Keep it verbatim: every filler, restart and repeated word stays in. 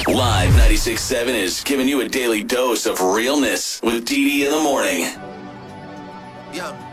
Live ninety-six point seven is giving you a daily dose of realness with Dee Dee in the morning. Yeah.